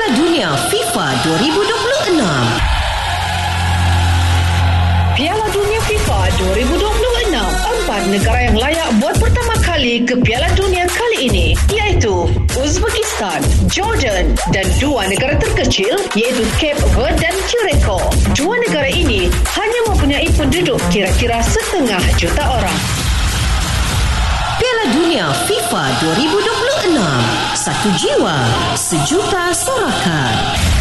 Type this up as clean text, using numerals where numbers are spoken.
Dunia FIFA 2026. Piala Dunia FIFA 2026. 4 negara yang layak buat pertama kali ke Piala Dunia kali ini, iaitu Uzbekistan, Jordan dan 2 negara terkecil iaitu Cape Verde dan Curacao. 2 negara ini hanya mempunyai penduduk kira-kira 500,000 orang. Piala Dunia FIFA 2026. Satu jiwa, sejuta sorakan.